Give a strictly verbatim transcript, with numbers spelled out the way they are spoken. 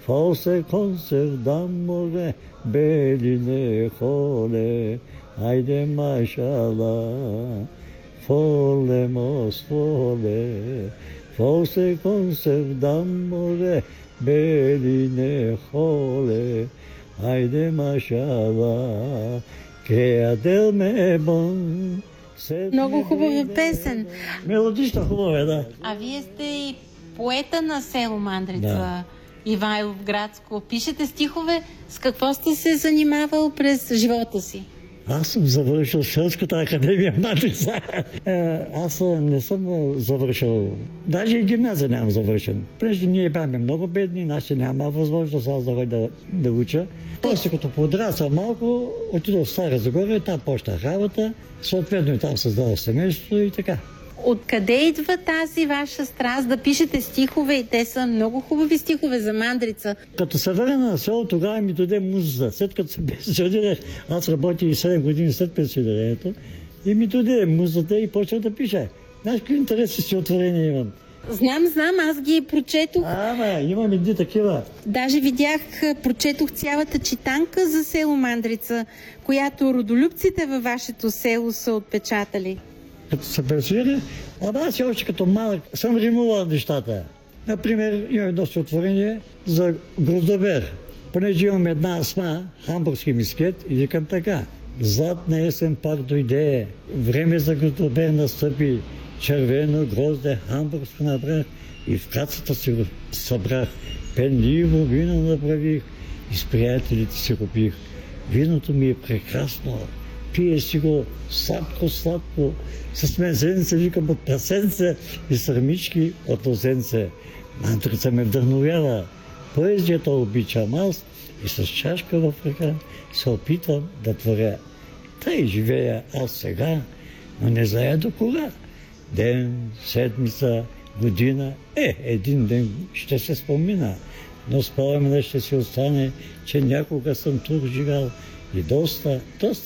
Forse konser d'amore, beline hole, haydi maşallah. Volemos vole, forse konser d'amore, beline hole, haydi maşallah. Que del me bon. Много хубава песен. Мелодична хубава е, да. А вие сте и поета на село Мандрица, Да. Ивайлов Градско. Пишете стихове. С какво сте се занимавал през живота си? Аз съм завършил Селската академия Мандрица. Е, Аз не съм завършил, даже и гимназия нямам завършен. Прежде ние бяхме много бедни, наши няма възможност аз да ходя да, да уча. После като подрасъл малко, отидох в Стара Загора и там почнах работа. Съответно и там създадох семейство и така. Откъде идва тази ваша страст да пишете стихове и те са много хубави стихове за Мандрица? Като се върна на село, тогава ми дойде муза. След като се пенсионирах, аз работих и седем години след пенсионирането, и ми дойде музата и почнах да пиша. Знаеш, какви интереси си отворения имам? Знам, знам, аз ги прочетох. Ама, имам едни такива. Даже видях, прочетох цялата читанка за село Мандрица, която родолюбците във вашето село са отпечатали. Като се пенсионирах, ама аз още като малък съм римувал нещата. Например, имам едно стихотворение за гроздобер. Понеже имам една асма, хамбургски мискет, и викам така. Златна есен пак дойде, време за гроздобер настъпи, червено грозде хамбургско набрах и в кацата си го събрах. Пенливо вино направих и с приятелите си купих. Виното ми е прекрасно, пие си го сладко-сладко, с мезенце викам от прасенце и сърмички от лозенце. Мандрица ме вдъхновява, поезията обичам аз и с чашка в ръка се опитвам да творя. Тъй живея аз сега, но не зная до кога. Ден, седмица, година, е, един ден ще се спомина, но споменът ще си остане, че някога съм тук живял и доста, доста